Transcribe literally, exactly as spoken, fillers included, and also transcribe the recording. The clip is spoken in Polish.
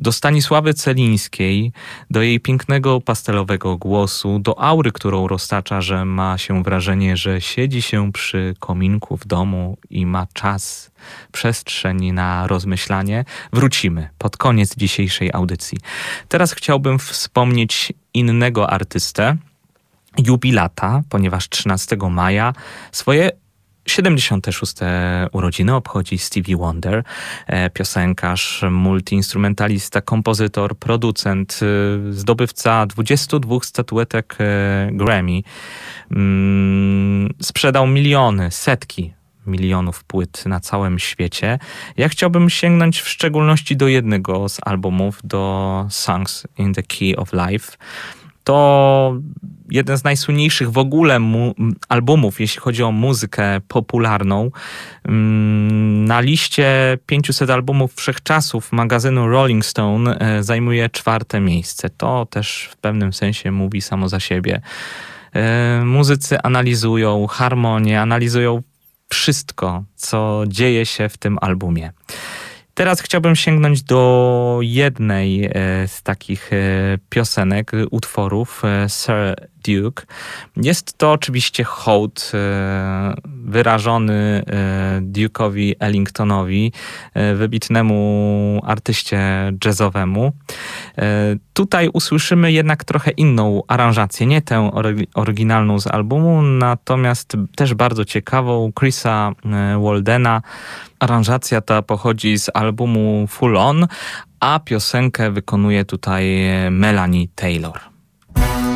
do Stanisławy Celińskiej, do jej pięknego pastelowego głosu, do aury, którą roztacza, że ma się wrażenie, że siedzi się przy kominku w domu i ma czas, przestrzeń na rozmyślanie, wrócimy pod koniec dzisiejszej audycji. Teraz chciałbym wspomnieć innego artystę, jubilata, ponieważ trzynastego maja swoje siedemdziesiąte szóste urodziny obchodzi Stevie Wonder, piosenkarz, multiinstrumentalista, kompozytor, producent, zdobywca dwudziestu dwóch statuetek Grammy. Sprzedał miliony, setki milionów płyt na całym świecie. Ja chciałbym sięgnąć w szczególności do jednego z albumów, do Songs in the Key of Life. To jeden z najsłynniejszych w ogóle mu- albumów, jeśli chodzi o muzykę popularną. Na liście pięciuset albumów wszechczasów magazynu Rolling Stone zajmuje czwarte miejsce. To też w pewnym sensie mówi samo za siebie. Muzycy analizują harmonię, analizują wszystko, co dzieje się w tym albumie. Teraz chciałbym sięgnąć do jednej z takich piosenek, utworów, Sir Duke. Jest to oczywiście hołd wyrażony Duke'owi Ellingtonowi, wybitnemu artyście jazzowemu. Tutaj usłyszymy jednak trochę inną aranżację, nie tę oryginalną z albumu, natomiast też bardzo ciekawą, Chrisa Waldena. Aranżacja ta pochodzi z albumu Full On, a piosenkę wykonuje tutaj Melanie Taylor.